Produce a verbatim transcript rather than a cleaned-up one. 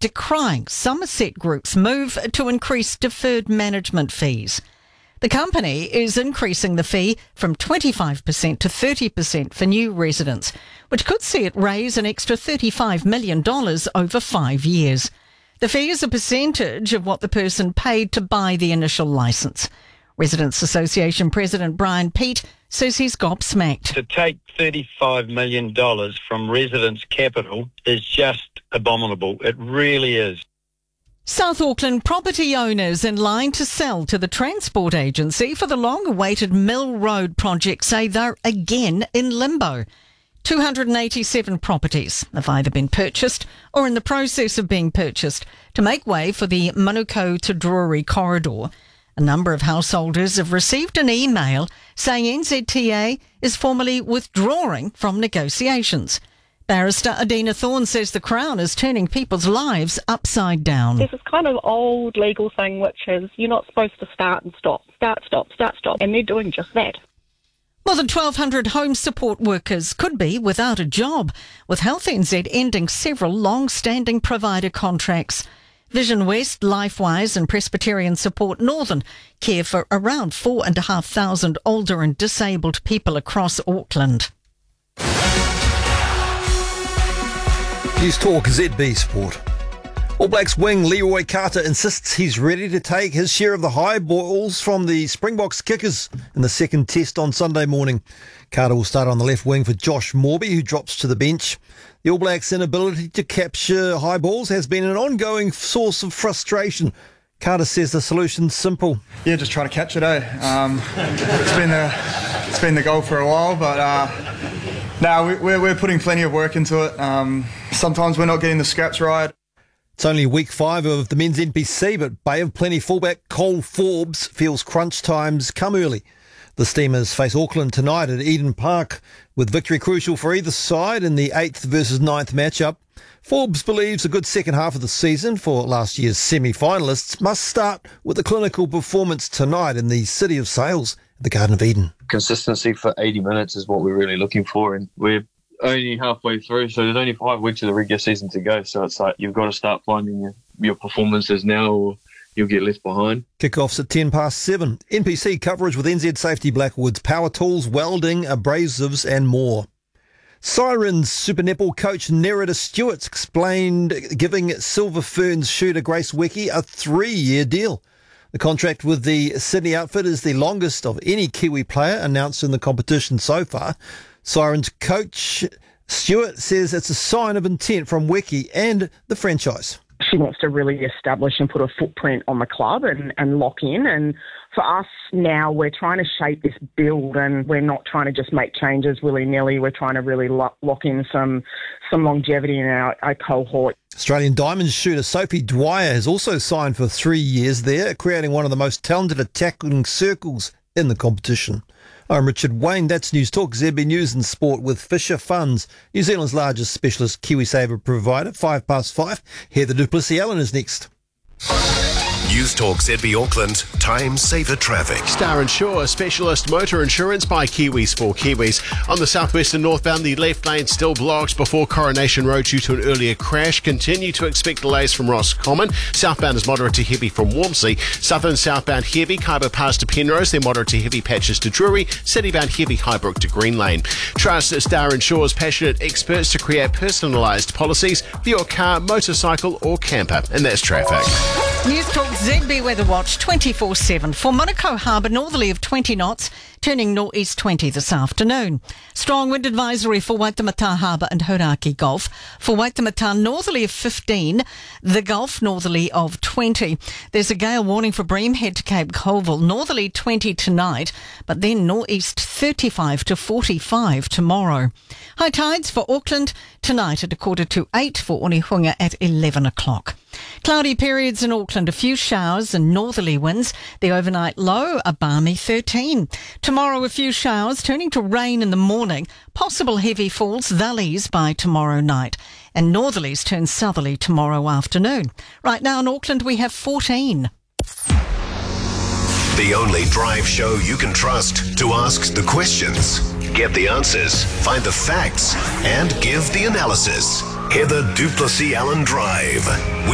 decrying Somerset Group's move to increase deferred management fees. The company is increasing the fee from twenty-five percent to thirty percent for new residents, which could see it raise an extra thirty-five million dollars over five years. The fee is a percentage of what the person paid to buy the initial licence. Residents Association President Brian Peat says he's gobsmacked. To take thirty-five million dollars from residents' capital is just abominable. It really is. South Auckland property owners in line to sell to the Transport Agency for the long-awaited Mill Road project say they're again in limbo. two hundred eighty-seven properties have either been purchased or in the process of being purchased to make way for the Manukau to Drury corridor. A number of householders have received an email saying N Z T A is formally withdrawing from negotiations. Barrister Adina Thorne says the Crown is turning people's lives upside down. There's this kind of old legal thing which is you're not supposed to start and stop, start, stop, start, stop, and they're doing just that. More than twelve hundred home support workers could be without a job, with Health N Z ending several long-standing provider contracts. Vision West, Lifewise and Presbyterian Support Northern care for around four and a half thousand older and disabled people across Auckland. News Talk Z B Sport. All Blacks wing Leroy Carter insists he's ready to take his share of the high balls from the Springboks kickers in the second test on Sunday morning. Carter will start on the left wing for Josh Morby, who drops to the bench. The All Blacks' inability to capture high balls has been an ongoing source of frustration. Carter says the solution's simple. Yeah, just try to catch it, eh? Um, it's been the it's been the goal for a while, but uh, now we, we're we're putting plenty of work into it. Um, sometimes we're not getting the scraps right. It's only week five of the men's N P C, but Bay of Plenty fullback Cole Forbes feels crunch times come early. The Steamers face Auckland tonight at Eden Park, with victory crucial for either side in the eighth versus ninth matchup. Forbes believes a good second half of the season for last year's semi-finalists must start with a clinical performance tonight in the City of Sails at the Garden of Eden. Consistency for eighty minutes is what we're really looking for, and we're only halfway through, so there's only five weeks of the regular season to go. So it's like you've got to start finding your, your performances now, or you'll get left behind. Kickoffs at ten past seven. N P C coverage with N Z Safety Blackwoods, power tools, welding, abrasives and more. Sirens Super Netball coach Nerida Stewart explained giving Silver Ferns shooter Grace Wecke a three-year deal. The contract with the Sydney outfit is the longest of any Kiwi player announced in the competition so far. Sirens coach Stewart says it's a sign of intent from Wecke and the franchise. She wants to really establish and put a footprint on the club and, and lock in. And for us now, we're trying to shape this build, and we're not trying to just make changes willy-nilly. We're trying to really lock, lock in some some longevity in our, our cohort. Australian Diamonds shooter Sophie Dwyer has also signed for three years there, creating one of the most talented attacking circles in the competition. I'm Richard Wayne. That's News Talk, Z B News and Sport with Fisher Funds, New Zealand's largest specialist KiwiSaver provider. Five past five. Heather du Plessis-Allen is next. News Talk Z B Auckland, time saver traffic. Star Insure, specialist motor insurance by Kiwis for Kiwis. On the southwestern northbound, the left lane still blocked before Coronation Road due to an earlier crash. Continue to expect delays from Roscommon. Southbound is moderate to heavy from Wormsey. Southern southbound heavy, Kaiba Pass to Penrose, then moderate to heavy patches to Drury. Citybound heavy, Highbrook to Green Lane. Trust Star Insure's passionate experts to create personalised policies for your car, motorcycle or camper. And that's traffic. News Talk Z B Weather Watch twenty-four seven. For Manukau Harbour, northerly of twenty knots, turning northeast twenty this afternoon. Strong wind advisory for Waitemata Harbour and Hauraki Gulf. For Waitemata, northerly of fifteen. The Gulf, northerly of twenty. There's a gale warning for Breamhead to Cape Colville, northerly twenty tonight, but then northeast thirty-five to forty-five tomorrow. High tides for Auckland tonight at a quarter to eight, for Onehunga at eleven o'clock. Cloudy periods in Auckland, a few showers and northerly winds. The overnight low, a balmy thirteen. Tomorrow, a few showers, turning to rain in the morning. Possible heavy falls, they'll ease by tomorrow night. And northerlies turn southerly tomorrow afternoon. Right now in Auckland, we have fourteen. The only drive show you can trust to ask the questions, get the answers, find the facts, and give the analysis. Heather du Plessis-Allen Drive.